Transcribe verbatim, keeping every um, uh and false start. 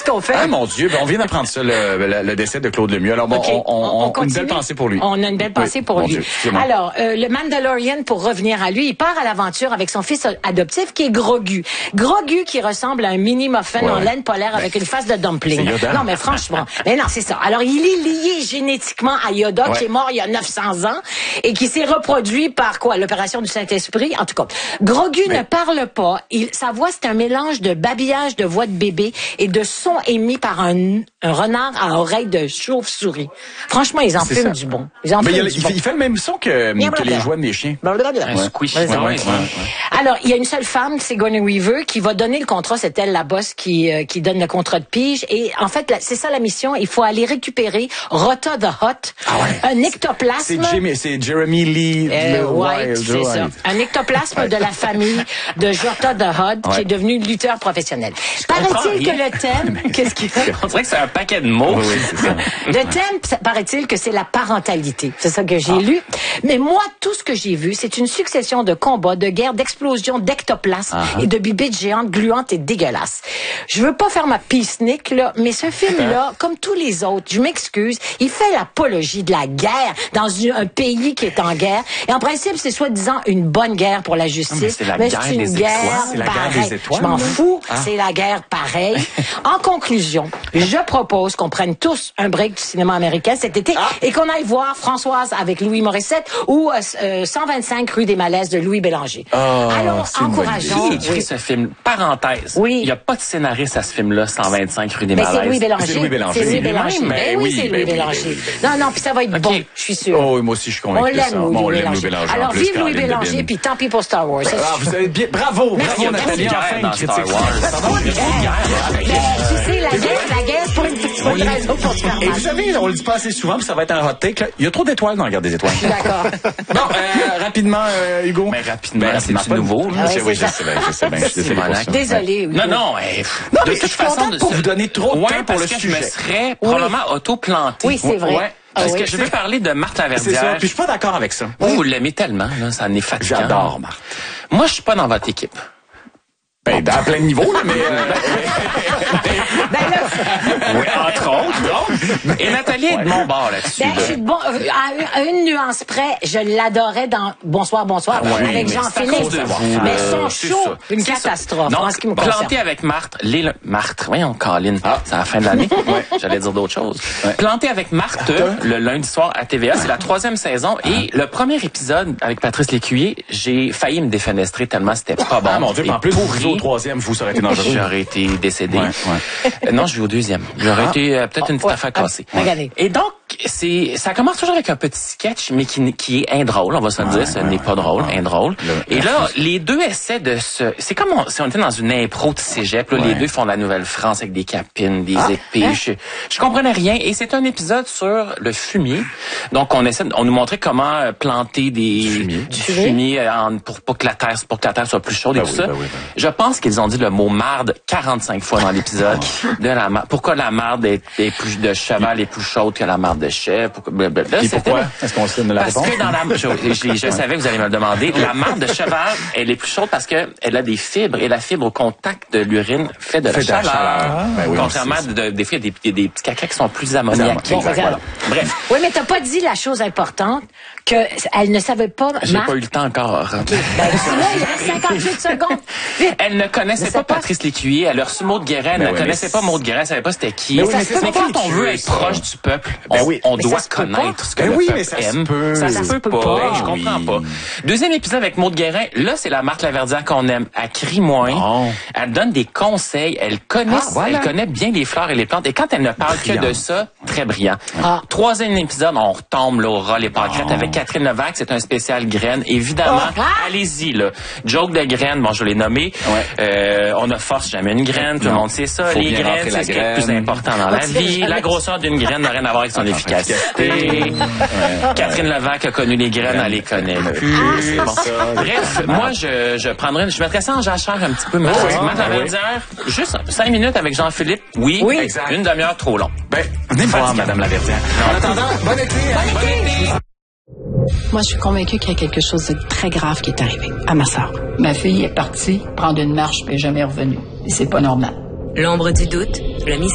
qu'on fait? Ah, mon Dieu, ben, on vient d'apprendre ça, le, le, le décès de Claude Lemieux. Alors, bon, okay. on, on, on, on une belle pensée pour lui. On a une belle pensée oui, pour lui. Dieu, Alors, euh, le Mandalorian, pour revenir à lui, il part à l'aventure avec son fils adoptif qui est Grogu. Grogu qui ressemble à un mini muffin ouais, en laine polaire ben, avec une face de dumpling. Non, mais franchement, mais non, c'est ça. Alors, il est lié génétiquement à Yoda, ouais. qui est mort il y a neuf cents ans et qui s'est reproduit par quoi? L'opération du Saint-Esprit. En tout cas, Grogu mais... ne parle pas. Il, sa voix, c'est un mélange de babillage de voix de bébé et de son émis par un, un renard à oreille de chauve-souris. Franchement, ils en fument ça. Du bon. Ils en mais fument il, du il, bon. il fait le même son que, que les jouets des chiens. Un squish. Ouais, ouais, ouais, ouais. Alors, il y a une seule femme, Sigourney Weaver, qui va donner le contrat. C'est elle, la boss, qui, euh, qui donne le contrat de pige. Et en fait, c'est ça la mission. Il faut aller récupérer Rota the Hutt, ah ouais. un ectoplasme. C'est Jeremy Lee euh, White, c'est ça. Un ectoplasme de la famille de Rota the Hutt, ouais. qui est devenu lutteur professionnel. Paraît-il que le thème... Qu'est-ce qu'il y a? On dirait que c'est un paquet de mots. Oui, oui, c'est ça. Le thème, paraît-il que c'est la parentalité. C'est ça que j'ai ah. lu. Mais moi, tout ce que j'ai vu, c'est une succession de combats, de guerres, d'explosions, d'ectoplasmes uh-huh. et de bibites géantes, gluantes et dégueulasses. Je veux pas faire ma peacenik, là, mais ce film-là, comme tous les autres, je m'excuse, il fait l'apologie de la guerre dans un pays qui est en guerre. Et en principe, c'est soi-disant une bonne guerre pour la justice. Non, mais c'est la mais guerre c'est une des guerre étoiles. C'est la guerre des étoiles. Je m'en fous, ah. c'est la guerre pareille. En conclusion, je propose qu'on prenne tous un break du cinéma américain cet été ah. et qu'on aille voir Françoise avec Louis Morissette ou euh, cent vingt-cinq rue des Malaises de Louis Bélanger. Oh, allons, encourageons. Qui écrit oui. ce film? Parenthèse. Oui. Il n'y a pas de scénariste à ce film-là, cent vingt-cinq rue des Malaises. C'est Louis Bélanger. C'est Louis Bélanger. C'est Louis Bélanger. Ben, ben oui, c'est Louis ben Bélanger. Oui, ben oui. Non, non, puis ça va être okay. bon, je suis sûre. Oh, moi aussi, je suis convaincu. On l'aime, Louis, bon, Louis Bélanger. Bélanger. Alors, plus, vive Louis Bélanger, puis tant pis pour Star Wars. Ah, vous avez bien... Bravo, bravo, Nathalie, enfin une critique. Tu sais, la guerre, la guerre, pour une petite bonne raison pour se faire mal. Et vous savez, on le dit pas assez souvent, puis ça va être un hot take, là. Il y a trop d'étoiles dans la guerre des étoiles. D'accord. Bon, euh, rapidement, euh, Hugo. Mais rapidement, ben, c'est nouveau. Ah, oui, je sais bien, je sais bien. Je suis désolé. Désolé, Hugo. Non, non, eh, non, mais je suis contente pour vous donner trop de temps pour le sujet. Je me serais probablement auto-planté. Oui, c'est vrai. Ouais. Parce que je veux parler de Marthe Laverdière. C'est ça, puis je suis pas d'accord avec ça. Vous, vous l'aimez tellement, là, ça en est fatigant. J'adore Marthe. Moi, je suis pas dans votre équipe. Ben, à plein de niveaux, là, mais... ben là... Oui, entre autres, donc. Et Nathalie est de mon bord là-dessus. Ben, je suis bon, à une nuance près, je l'adorais dans Bonsoir, bonsoir, ah, oui, avec Jean-Philippe. Mais son show, une catastrophe, non, en ce qui me concerne. Planté avec Marthe, les... Marthe, voyons, Colin, ah. c'est à la fin de l'année. Ouais. J'allais dire d'autres choses. Ouais. Planté avec Marthe, le lundi soir à T V A, c'est la troisième saison. Ah. Et le premier épisode avec Patrice Lécuyer, j'ai failli me défenestrer tellement c'était pas bon. Ah, mon Dieu, en plus, vous au troisième, vous, ça aurait été dangereux. J'aurais été décédé. Ouais, ouais. Euh, non, je vais au deuxième. J'aurais ah. été euh, peut-être ah, une petite ouais. affaire cassée. Ah, regardez. Et donc, c'est, ça commence toujours avec un petit sketch, mais qui, qui est indrôle, on va se le dire. Ouais, ce ouais, n'est pas drôle, ouais. indrôle. Le, Et là, les deux essaient de se... C'est comme on, si on était dans une impro de cégep. Là, ouais. Les deux font la Nouvelle-France avec des capines, des ah, épées. Hein? Je, je comprenais rien. Et c'est un épisode sur le fumier. Donc, on essaie, on nous montrait comment planter des, du fumier, du fumier en, pour, pour que la terre, pour que la terre soit plus chaude ben et tout oui, ça. Ben oui, ben. Je pense qu'ils ont dit le mot marde quarante-cinq fois dans l'épisode. de la marde. Pourquoi la marde est, est plus de cheval est plus chaude que la marde de chèvre? Pourquoi, blablabla. Et pourquoi? Est-ce qu'on se donne la parce réponse? Que dans la, je, je, je ouais. savais que vous allez me le demander. La marde de cheval, elle est plus chaude parce que elle a des fibres et la fibre au contact de l'urine fait de fait la chaleur. De la chaleur. Ben oui, contrairement de, de, des fois, il y a des, des petits cacas qui sont plus ammoniaques. Bon, voilà. Bref. Oui, mais t'as pas dit la chose importante que elle ne savait pas. J'ai Marc... pas eu le temps encore. Okay. Ben, sinon, il reste cinquante-huit secondes. Vite. Elle ne connaissait ne pas, pas Patrice Lécuyer. Elle a reçu Maud Guérin. Elle ben ne oui, connaissait mais... pas Maud Guérin. Elle savait pas c'était qui. Mais, oui, mais, mais quand on veut être proche du peuple, ben on, oui. on doit connaître ce que ben le oui, peuple mais ça aime. Se peut. Ça, ça se peut pas. pas. Je comprends pas. Deuxième épisode avec Maud Guérin. Là, c'est la Marthe Laverdière qu'on aime. Elle crie moins. Oh. Elle donne des conseils. Elle connaît, ah, voilà. elle connaît bien les fleurs et les plantes. Et quand elle ne parle brillant. que de ça, très brillant. Ah. Troisième épisode, on retombe là au ras les pâquerettes oh. avec Catherine Levac. C'est un spécial graines. Évidemment, oh. allez-y là. Joke de graines. Bon, je l'ai nommé. Ouais. Euh, on ne force jamais une graine. Tout le monde sait ça. Faut les graines, c'est ce qui est le plus important dans la vie. La grosseur d'une graine n'a rien à voir avec son efficacité. Ouais. Catherine Levac a connu les graines, elle les connaît plus. Bon. Bref, moi, je, je prendrais, je mettrais ça en jachère un petit peu. Marthe oui, Laverdière, oui. juste cinq minutes avec Jean-Philippe. Oui, oui. Exact. Une demi-heure trop long. Ben, venez me voir, Madame Laverdière. En attendant, bon été. Bon été. Moi, je suis convaincue qu'il y a quelque chose de très grave qui est arrivé à ma sœur. Ma fille est partie prendre une marche et jamais revenue. Et c'est pas normal. L'ombre du doute, le mystère.